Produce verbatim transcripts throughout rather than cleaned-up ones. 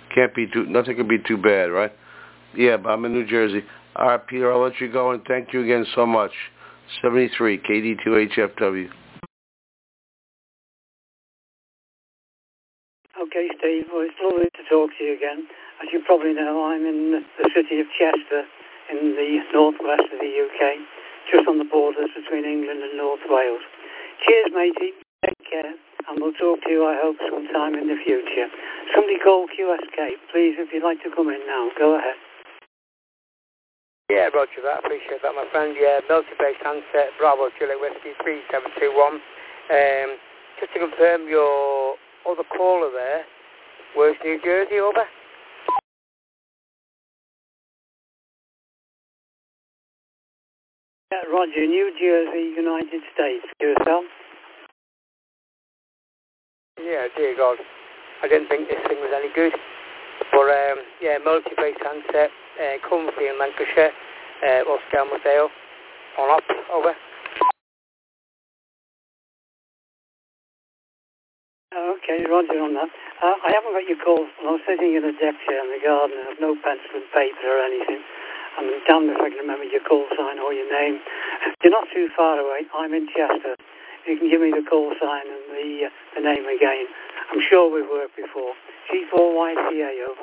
Can't be too, nothing could be too bad, right? Yeah, but I'm in New Jersey. All right, Peter, I'll let you go, and thank you again so much. seventy-three, K D two H F W. Okay, Steve, well, it's lovely to talk to you again. As you probably know, I'm in the city of Chester in the northwest of the U K, just on the borders between England and North Wales. Cheers, matey. Take care, and we'll talk to you, I hope, sometime in the future. Somebody call Q S K, please, if you'd like to come in now. Go ahead. Yeah, roger that. Appreciate that, my friend. Yeah, multi-based handset, Bravo Juliet Whiskey three seven two one. Um, just to confirm, your other caller there was New Jersey, over? Yeah, roger, New Jersey, United States. Yourself? Yeah, dear God. I didn't think this thing was any good. But, um, yeah, multi-based handset, uh, Comfrey in Lancashire, uh, Oscar Mateo, on up, over. Okay, roger on that. Uh, I haven't got your call. I'm sitting in a deck chair in the garden. I have no pencil and paper or anything. I'm damned if I can remember your call sign or your name. You're not too far away. I'm in Chester. You can give me the call sign and the, uh, the name again. I'm sure we've worked before. G four Y C A, over.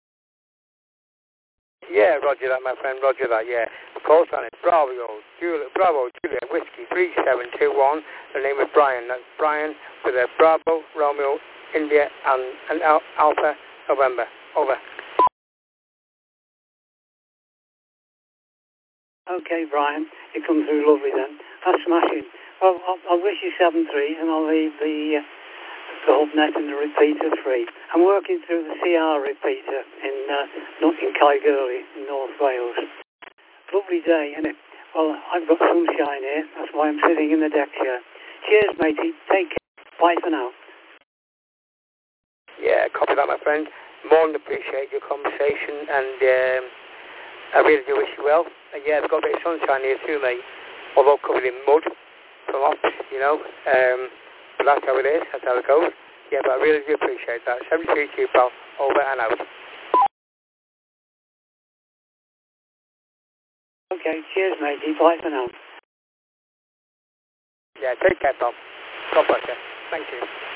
Yeah, roger that, my friend, roger that, yeah. The call sign is Bravo Juliet, Bravo Juliet Whiskey three seven two one. The name is Brian. That's Brian with a Bravo, Romeo, India, and an Al Alpha, November. Over. Okay, Brian. You come through lovely then. That's smashing. Well, I'll, I'll wish you seven three, and I'll leave the... Uh, the hubnet and the repeater free. I'm working through the C R repeater in uh, not in Caergurley, in North Wales. Lovely day, isn't it? Well, I've got sunshine here. That's why I'm sitting in the deck chair. Cheers, matey. Take care. Bye for now. Yeah, copy that, my friend. More than appreciate your conversation, and um, I really do wish you well. And yeah, I've got a bit of sunshine here too, mate. Although covered in mud from off, you know. Um, But that's how it is, that's how it goes. Yeah, but I really do appreciate that. seventy-three to you, pal. Over and out. Okay, cheers, matey. Bye for now. Yeah, take care, pal. God bless you. Thank you.